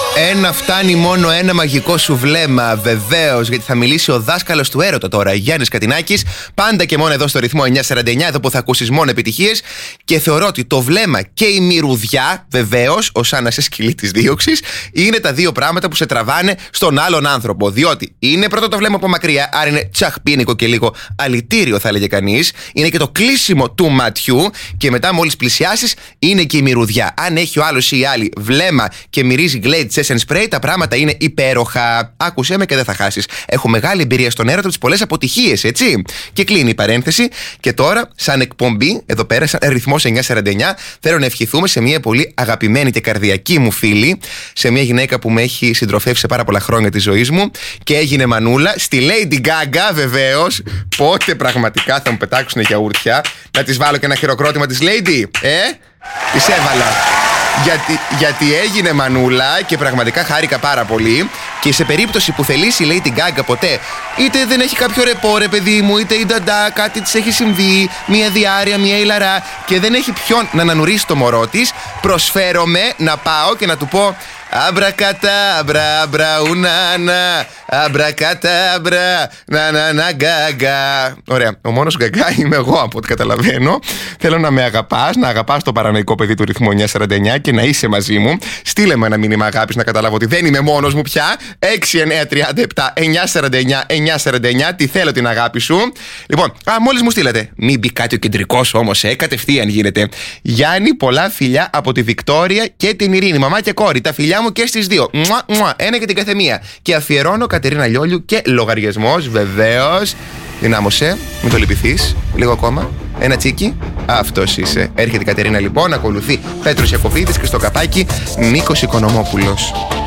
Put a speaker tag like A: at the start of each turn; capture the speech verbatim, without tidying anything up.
A: Ένα φτάνει μόνο ένα μαγικό σου βλέμμα, βεβαίως, γιατί θα μιλήσει ο δάσκαλος του έρωτα τώρα, Γιάννης Κατινάκης, πάντα και μόνο εδώ στο ρυθμό εννιακόσια σαράντα εννιά, εδώ που θα ακούσεις μόνο επιτυχίες. Και θεωρώ ότι το βλέμμα και η μυρουδιά, βεβαίως, ως Άννα σε σκυλή της δίωξης, είναι τα δύο πράγματα που σε τραβάνε στον άλλον άνθρωπο. Διότι είναι πρώτο το βλέμμα από μακριά, άρα είναι τσαχπίνικο και λίγο αλητήριο, θα έλεγε κανείς. Είναι και το κλείσιμο του ματιού, και μετά, μόλις πλησιάσεις, είναι και η μυρουδιά. Αν έχει ο άλλος ή η άλλη βλέμμα και μυρίζει Glade Session Spray, τα πράγματα είναι υπέροχα. Άκουσέ με και δεν θα χάσεις. Έχω μεγάλη εμπειρία στον έρωτα, τις πολλές αποτυχίες, έτσι. Και κλείνει η παρένθεση. Και τώρα, σαν εκπομπή, εδώ πέρα, σαν ρυθμός εννιακόσια σαράντα εννιά, θέλω να ευχηθούμε σε μια πολύ αγαπημένη και καρδιακή μου φίλη, σε μια γυναίκα που με έχει συντροφεύσει σε πάρα πολλά χρόνια της ζωής μου και έγινε μανούλα, στη Lady Gaga, βεβαίως. Πότε πραγματικά θα μου πετάξουν γιαούρτια. Να της βάλω και ένα χειροκρότημα της Lady, ε? Της έβαλα. Γιατί, γιατί έγινε μανούλα και πραγματικά χάρηκα πάρα πολύ. Και σε περίπτωση που θελήσει η Lady Gaga ποτέ, είτε δεν έχει κάποιο ρεπό, ρε παιδί μου, είτε η νταντά, κάτι της έχει συμβεί, μία διάρρεια, μία ηλαρά, και δεν έχει ποιον να ανανουρίσει το μωρό της, προσφέρομαι να πάω και να του πω αμπρακατάμπρα, μπραουνάνα, αμπρακατάμπρα, να να να γκάγκα. Ωραία, ο μόνος γκάγκα είμαι εγώ από ό,τι καταλαβαίνω. Θέλω να με αγαπάς, να αγαπάς το παρανοϊκό παιδί του ρυθμού εννιακόσια σαράντα εννιά και να είσαι μαζί μου. Στείλε με ένα μήνυμα αγάπης να καταλάβω ότι δεν είμαι μόνος μου πια. έξι εννιά τριάντα επτά εννιακόσια σαράντα εννιά εννιακόσια σαράντα εννιά, τι θέλω την αγάπη σου. Λοιπόν, α, μόλις μου στείλατε. Μην μπει κάτι ο κεντρικός όμως, ε, κατευθείαν γίνεται. Γιάννη, πολλά φιλιά από τη Βικτόρια και την Ειρήνη. Μαμά και κόρη, τα φιλιά μου και στις δύο. Μουα, μουα, ένα για την καθεμία. Και αφιερώνω Κατερίνα Λιόλιου και λογαριασμός, βεβαίως. Δυνάμωσε, μην το λυπηθείς. Λίγο ακόμα. Ένα τσίκι. Αυτός είσαι. Έρχεται η Κατερίνα λοιπόν, ακολουθεί Πέτρος Ιακωβίδης και στο καπάκι Νίκος Οικονομόπουλος.